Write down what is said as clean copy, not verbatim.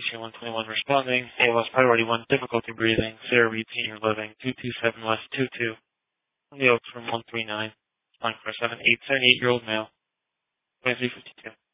Chain 121 responding. ALS Priority 1, difficulty breathing. Sarah Reed, Senior Living, 227 West 22. On the Oaks Room 139. Applying for a 878-year-old male. 2352.